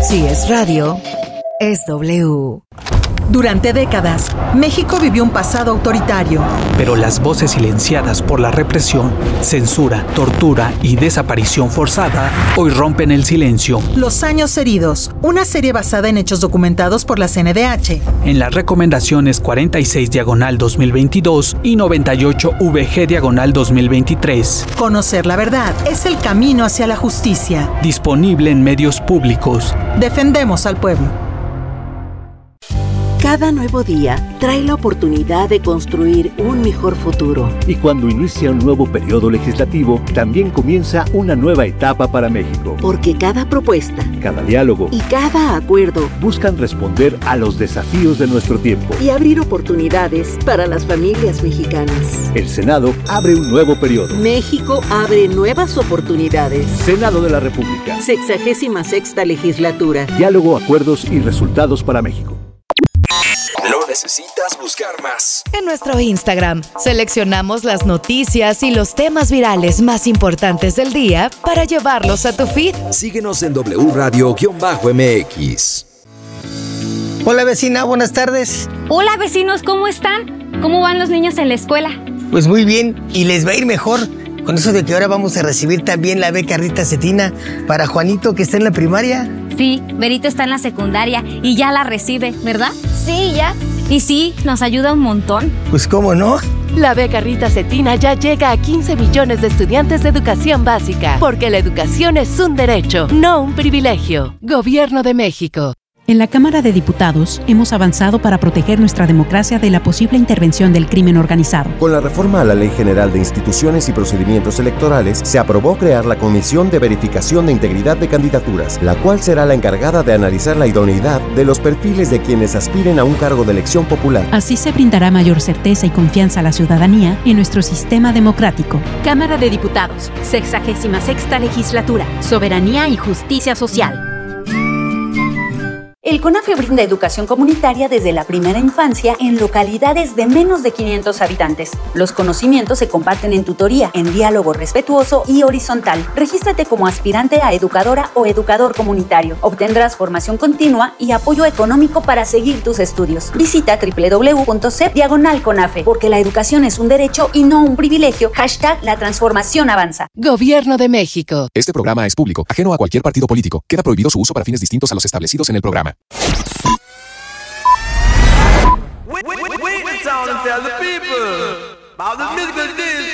Si es radio, es W. Durante décadas, México vivió un pasado autoritario. Pero las voces silenciadas por la represión, censura, tortura y desaparición forzada hoy rompen el silencio. Los años heridos, una serie basada en hechos documentados por la CNDH. En las recomendaciones 46/2022 y 98VG/2023. Conocer la verdad es el camino hacia la justicia. Disponible en medios públicos. Defendemos al pueblo. Cada nuevo día trae la oportunidad de construir un mejor futuro. Y cuando inicia un nuevo periodo legislativo, también comienza una nueva etapa para México. Porque cada propuesta, cada diálogo y cada acuerdo buscan responder a los desafíos de nuestro tiempo y abrir oportunidades para las familias mexicanas. El Senado abre un nuevo periodo. México abre nuevas oportunidades. Senado de la República. 66ª legislatura. Diálogo, acuerdos y resultados para México. No necesitas buscar más. En nuestro Instagram seleccionamos las noticias y los temas virales más importantes del día para llevarlos a tu feed. Síguenos en W Radio-MX. Hola vecina, buenas tardes. Hola vecinos, ¿cómo están? ¿Cómo van los niños en la escuela? Pues muy bien, y les va a ir mejor con eso de que ahora vamos a recibir también la beca Rita Cetina para Juanito, que está en la primaria. Sí, Berito está en la secundaria y ya la recibe, ¿verdad? Sí, ya. Y sí, nos ayuda un montón. Pues cómo no. La beca Rita Cetina ya llega a 15 millones de estudiantes de educación básica, porque la educación es un derecho, no un privilegio. Gobierno de México. En la Cámara de Diputados hemos avanzado para proteger nuestra democracia de la posible intervención del crimen organizado. Con la reforma a la Ley General de Instituciones y Procedimientos Electorales, se aprobó crear la Comisión de Verificación de Integridad de Candidaturas, la cual será la encargada de analizar la idoneidad de los perfiles de quienes aspiren a un cargo de elección popular. Así se brindará mayor certeza y confianza a la ciudadanía en nuestro sistema democrático. Cámara de Diputados, 66ª Legislatura, Soberanía y Justicia Social. El CONAFE brinda educación comunitaria desde la primera infancia en localidades de menos de 500 habitantes. Los conocimientos se comparten en tutoría, en diálogo respetuoso y horizontal. Regístrate como aspirante a educadora o educador comunitario. Obtendrás formación continua y apoyo económico para seguir tus estudios. Visita www.cep/CONAFE, porque la educación es un derecho y no un privilegio. #La transformación avanza. Gobierno de México. Este programa es público, ajeno a cualquier partido político. Queda prohibido su uso para fines distintos a los establecidos en el programa. Wait, it's all to tell the people about the musical